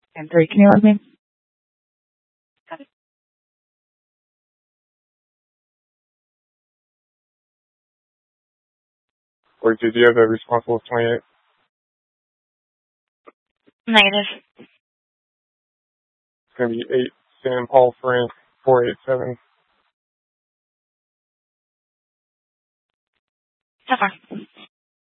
And 3, can you let me? Or did you have a responsible of 28? Negative. It's going to be 8 Sam Paul Frank 487. So far.